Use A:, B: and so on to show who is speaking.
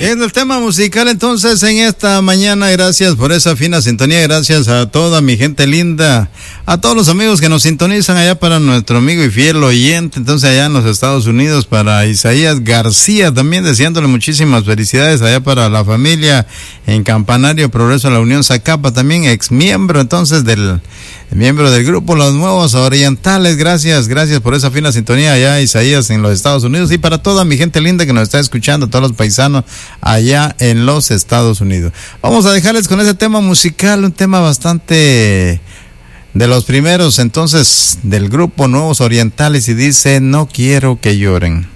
A: En el tema musical, entonces, en esta mañana, gracias por esa fina sintonía, gracias a toda mi gente linda, a todos los amigos que nos sintonizan allá, para nuestro amigo y fiel oyente, entonces allá en los Estados Unidos, para Isaías García, también deseándole muchísimas felicidades allá para la familia en Campanario Progreso de la Unión Zacapa, también ex miembro entonces miembro del grupo Los Nuevos Orientales. Gracias por esa fina sintonía allá, Isaías, en los Estados Unidos, y para toda mi gente linda que nos está escuchando, todos los paisanos allá en los Estados Unidos. Vamos a dejarles con ese tema musical, un tema bastante de los primeros entonces del grupo Nuevos Orientales, y dice: no quiero que lloren.